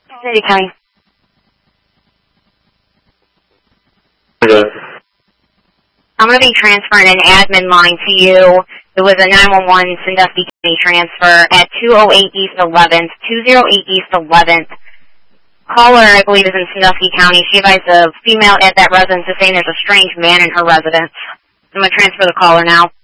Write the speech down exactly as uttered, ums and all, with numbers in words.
Sandusky County. I'm going to be transferring an admin line to you. It was a nine one one Sandusky County transfer at two oh eight East eleventh, two oh eight East eleventh. Caller, I believe, is in Sandusky County. She advised a female at that residence is saying there's a strange man in her residence. I'm going to transfer the caller now.